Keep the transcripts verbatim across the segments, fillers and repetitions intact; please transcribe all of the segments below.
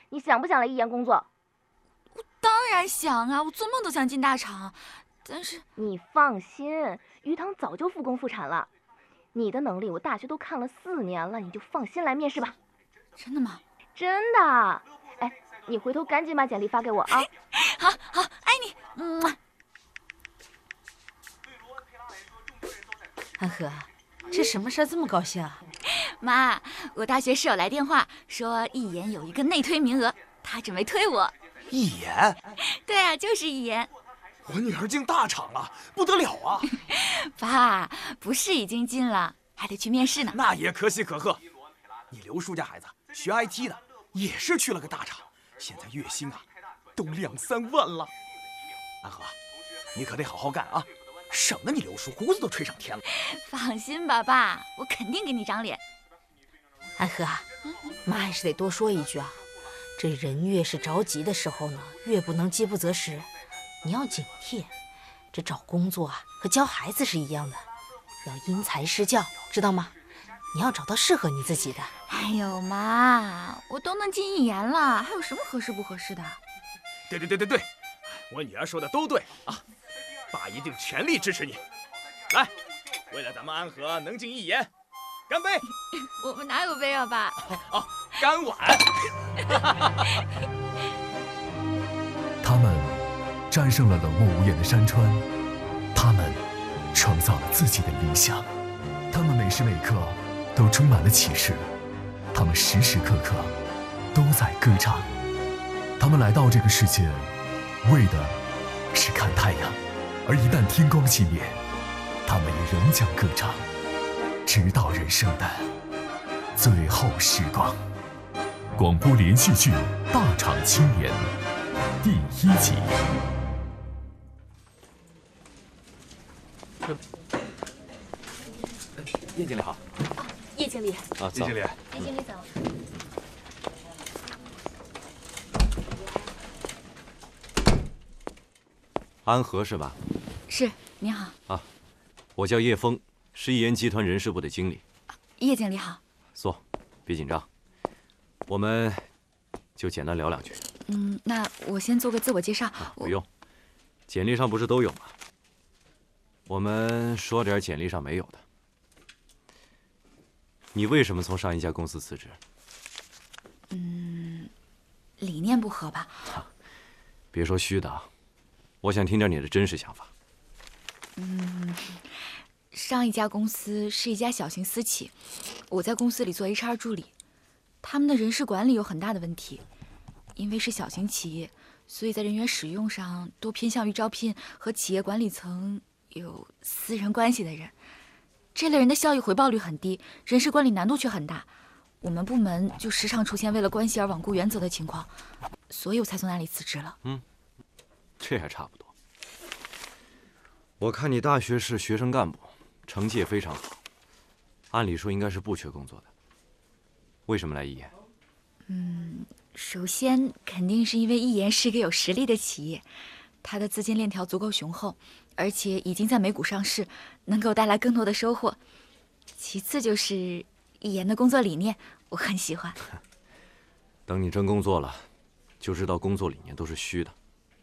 你想不想来艺研工作？ 我当然想啊，我做梦都想进大厂。但是你放心，鱼塘早就复工复产了。你的能力我大学都看了四年了，你就放心来面试吧。 真的吗？ 真的。哎，你回头赶紧把简历发给我啊。 好好，爱你。嗯。 安和，这什么事儿这么高兴啊？ 妈，我大学室友来电话说艺研有一个内推名额，他准备推我。 艺研？ 对啊，就是艺研。 我女儿进大厂了，不得了啊！ 爸，不是已经进了，还得去面试呢。 那也可喜可贺。你刘叔家孩子学 I T 的，也是去了个大厂，现在月薪啊都两三万了。安和，你可得好好干啊，省得你刘叔胡子都吹上天了。 放心吧，爸，我肯定给你长脸。 安和啊，妈还是得多说一句啊，这人越是着急的时候呢，越不能饥不择食。你要警惕，这找工作啊和教孩子是一样的，要因材施教，知道吗？你要找到适合你自己的。 哎呦妈，我都能进艺研了，还有什么合适不合适的？ 对对对对对，我女儿说的都对啊，爸一定全力支持你。来，为了咱们安和能进艺研，干杯！ 我们哪有杯啊，爸？ 哦，干碗。 他们战胜了冷漠无言的山川，他们创造了自己的理想，他们每时每刻都充满了启示，他们时时刻刻都在歌唱。他们来到这个世界，为的是看太阳，而一旦天光熄灭，他们也仍将歌唱，直到人生的最后时光。广播连续剧《大厂青年》第一集。 叶经理好。 叶经理。 啊， 叶经理。 叶经理早。 安和是吧？ 是，你好。 啊，我叫叶峰，是艺研集团人事部的经理。 叶经理好。 坐，别紧张，我们就简单聊两句。 嗯，那我先做个自我介绍。 啊、不用，简历上不是都有吗？我们说点简历上没有的。你为什么从上一家公司辞职？ 嗯，理念不合吧？ 啊、别说虚的，我想听点你的真实想法。 嗯，上一家公司是一家小型私企，我在公司里做 H R 助理，他们的人事管理有很大的问题。因为是小型企业，所以在人员使用上多偏向于招聘和企业管理层有私人关系的人。这类人的效益回报率很低，人事管理难度却很大。我们部门就时常出现为了关系而罔顾原则的情况，所以我才从那里辞职了。 嗯，这还差不多。我看你大学是学生干部，成绩也非常好，按理说应该是不缺工作的。为什么来艺研？嗯。 首先，肯定是因为艺研是一个有实力的企业，它的资金链条足够雄厚，而且已经在美股上市，能给我带来更多的收获。其次就是艺研的工作理念，我很喜欢。 等你真工作了，就知道工作理念都是虚的。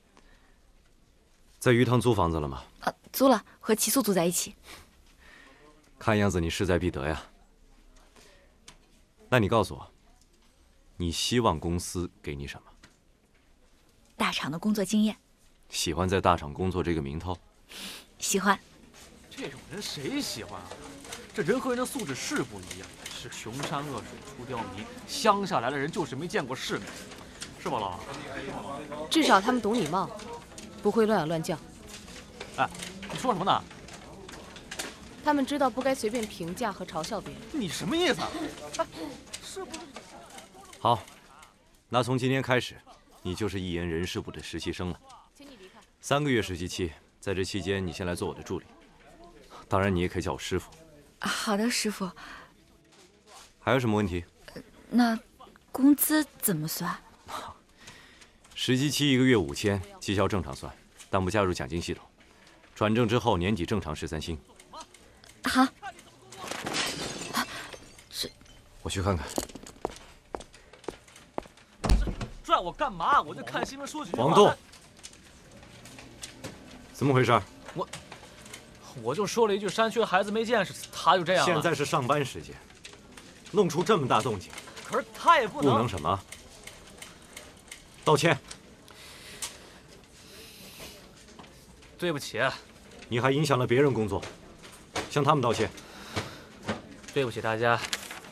在鱼塘租房子了吗？ 啊，租了，和齐素租在一起。 看样子你势在必得呀。那你告诉我，你希望公司给你什么？ 大厂的工作经验。 喜欢在大厂工作这个名头？ 喜欢。 这种人谁喜欢啊？这人和人的素质是不一样，是穷山恶水出刁民，乡下来的人就是没见过世面，是吧，老王？ 至少他们懂礼貌，不会乱嚷乱叫。 哎，你说什么呢？ 他们知道不该随便评价和嘲笑别人。 你什么意思啊？哎，是不是？ 好，那从今天开始，你就是艺研人事部的实习生了。三个月实习期，在这期间你先来做我的助理，当然你也可以叫我师傅。 好的，师傅。 还有什么问题？ 呃、那工资怎么算？ 实习期一个月五千，绩效正常算，但不加入奖金系统。转正之后年底正常十三薪。 好。这， 我去看看。 拽我干嘛？我就看新闻说几句话。 王栋，怎么回事？ 我我就说了一句山区孩子没见识，他就这样了。 现在是上班时间，弄出这么大动静， 可是他也不能。 不能什么？道歉。 对不起。 你还影响了别人工作，向他们道歉。 对不起大家。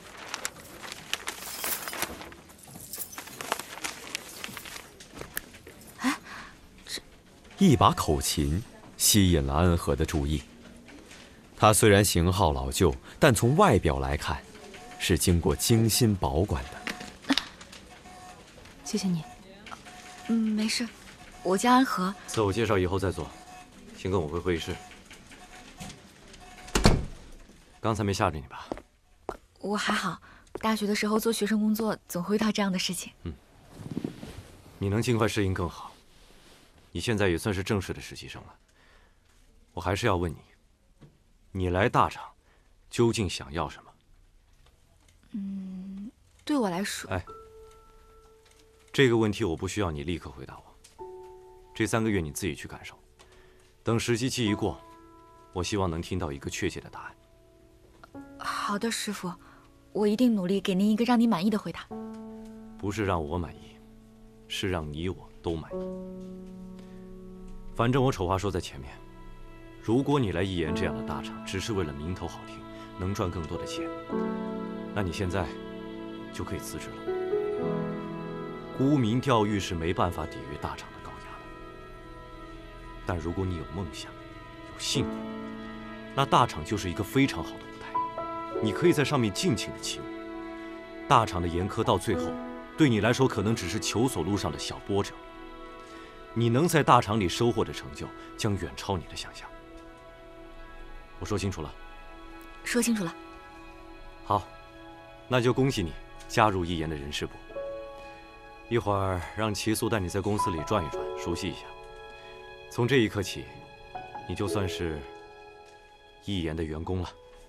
哎，这一把口琴吸引了安和的注意。它虽然型号老旧，但从外表来看，是经过精心保管的。 谢谢你。 嗯，没事，我叫安和。 自我介绍以后再做，先跟我回会议室。刚才没吓着你吧？ 我还好，大学的时候做学生工作，总会遇到这样的事情。 嗯，你能尽快适应更好。你现在也算是正式的实习生了。我还是要问你，你来大厂究竟想要什么？ 嗯，对我来说， 哎，这个问题我不需要你立刻回答我。这三个月你自己去感受。等实习期一过，我希望能听到一个确切的答案。 好的，师傅，我一定努力给您一个让你满意的回答。 不是让我满意，是让你我都满意。反正我丑话说在前面，如果你来一言这样的大厂只是为了名头好听，能赚更多的钱，那你现在就可以辞职了。沽名钓誉是没办法抵御大厂的高压的。但如果你有梦想，有信念，那大厂就是一个非常好的舞台。你可以在上面尽情的起舞。大厂的严苛到最后，对你来说可能只是求索路上的小波折。你能在大厂里收获的成就，将远超你的想象。我说清楚了？ 说清楚了。 好，那就恭喜你加入一言的人事部。一会儿让齐素带你在公司里转一转，熟悉一下。从这一刻起，你就算是一言的员工了。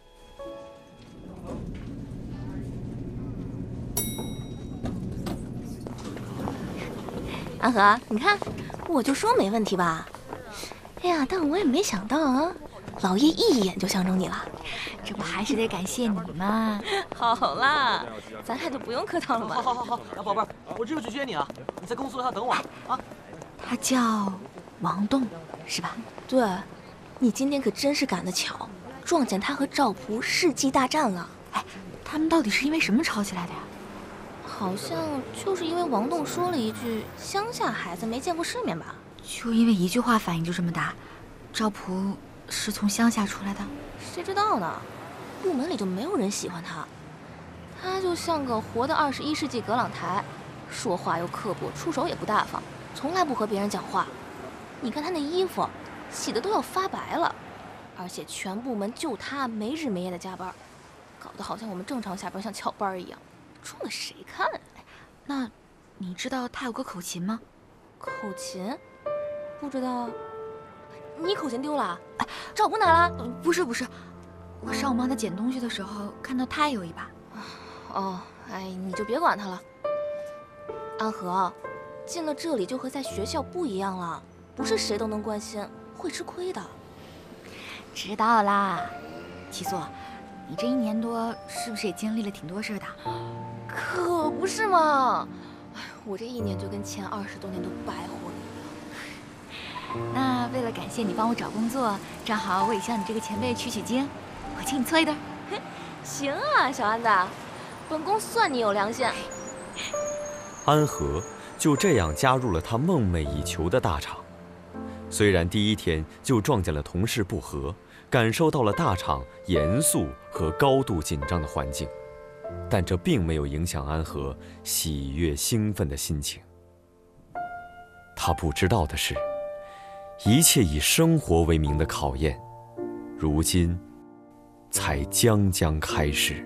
安和，你看，我就说没问题吧。哎呀，但我也没想到啊，老叶一眼就相中你了。 这不还是得感谢你吗？ 好啦，咱俩就不用客套了嘛。 好好好好，小宝贝儿，我这就去接你啊！你在公司楼下等我啊。 他叫王栋，是吧？ 对，你今天可真是赶得巧，撞见他和赵璞世纪大战了。 哎，他们到底是因为什么吵起来的呀？ 好像就是因为王栋说了一句“乡下孩子没见过世面”吧？ 就因为一句话反应就这么大？赵璞是从乡下出来的？ 谁知道呢？部门里就没有人喜欢他，他就像个活的二十一世纪葛朗台，说话又刻薄，出手也不大方，从来不和别人讲话。你看他那衣服，洗的都要发白了，而且全部门就他没日没夜的加班，搞得好像我们正常下班像翘班一样。装给谁看？ 那你知道他有个口琴吗？ 口琴？不知道。你口琴丢了？哎，赵璞哪了？ 不是不是，我上我妈那捡东西的时候看到他也有一把。 哦，哎，你就别管他了。安和，进了这里就和在学校不一样了，不是谁都能关心，会吃亏的。 知道啦，齐素，你这一年多是不是也经历了挺多事的？ 可不是嘛！哎，我这一年就跟前二十多年都白活了一样。 那为了感谢你帮我找工作，正好我也向你这个前辈取取经，我请你搓一顿。 行啊，小安子，本宫算你有良心。 安和就这样加入了他梦寐以求的大厂。虽然第一天就撞见了同事不和，感受到了大厂严肃和高度紧张的环境，但这并没有影响安和喜悦兴奋的心情。他不知道的是，一切以生活为名的考验，如今才将将开始。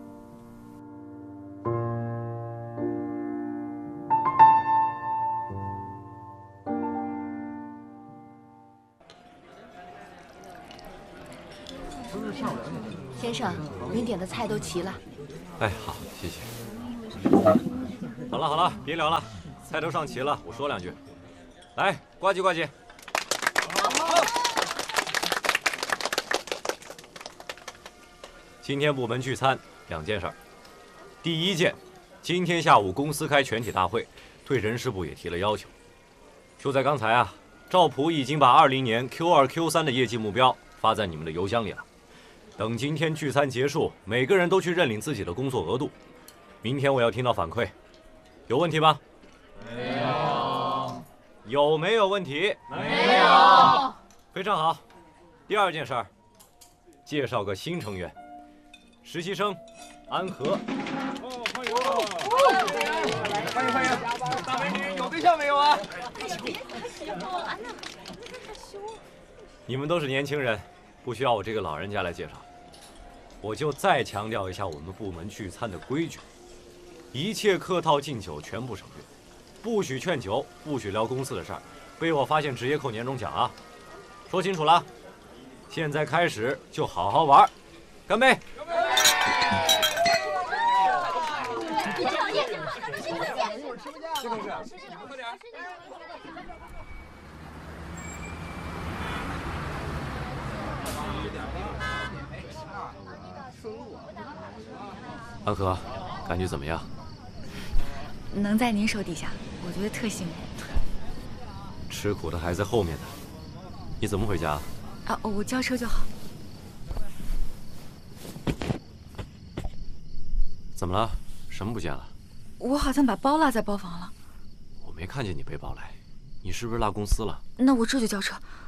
先生，您点的菜都齐了。 哎，好，谢谢。好了好了，别聊了， 菜都上齐了，我说两句。来，呱唧呱唧。今天部门聚餐，两件事儿。第一件，今天下午公司开全体大会，对人事部也提了要求。就在刚才啊，赵普已经把二零年 Q 二 Q 三的业绩目标发在你们的邮箱里了。等今天聚餐结束，每个人都去认领自己的工作额度。明天我要听到反馈，有问题吗？没有。有没有问题？ 没有。 非常好。第二件事儿，介绍个新成员，实习生安和。 哦，欢迎！欢迎欢迎！大美女有对象没有啊？ 你们都是年轻人，不需要我这个老人家来介绍。我就再强调一下我们部门聚餐的规矩：一切客套敬酒全部省略，不许劝酒，不许聊公司的事儿，被我发现直接扣年终奖啊！说清楚了。现在开始就好好玩，干杯！干杯！安和，感觉怎么样？ 能在您手底下，我觉得特幸运。 吃苦的还在后面呢。你怎么回家？ 啊，我交车就好。 怎么了？什么不见了？ 我好像把包落在包房了。 我没看见你背包来，你是不是落公司了？ 那我这就交车。